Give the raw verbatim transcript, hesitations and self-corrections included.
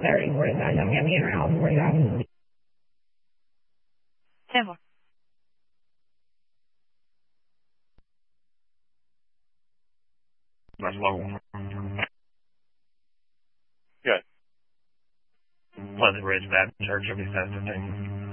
very worried about them getting around. Worried about them. Never. Good. Pleasant Ridge Baptist Church will be sensitive.